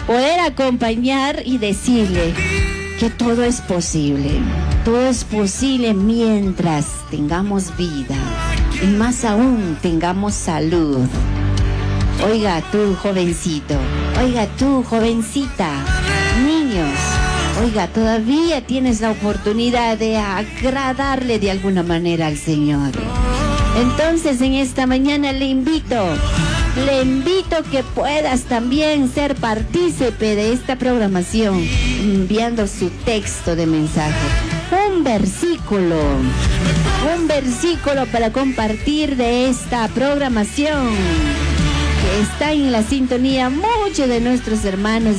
poder acompañar y decirle que todo es posible. Todo es posible mientras tengamos vida y más aún tengamos salud. Oiga tú, jovencito, oiga tú, jovencita, niños, oiga, todavía tienes la oportunidad de agradarle de alguna manera al Señor. Entonces en esta mañana le invito que puedas también ser partícipe de esta programación, enviando su texto de mensaje. Un versículo para compartir de esta programación que está en la sintonía muchos de nuestros hermanos